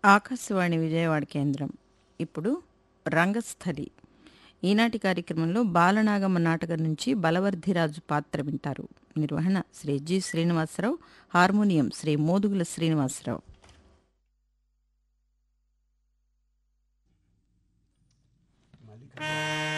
ఆకాశవాణి విజయవాడ కేంద్రం. ఇప్పుడు రంగస్థలి. ఈనాటి కార్యక్రమంలో బాలనాగమ్మ నాటకం నుంచి బలవర్ధిరాజు పాత్ర వింటారు. నిర్వహణ శ్రీ జి. శ్రీనివాసరావు. హార్మోనియం శ్రీ మోదుగుల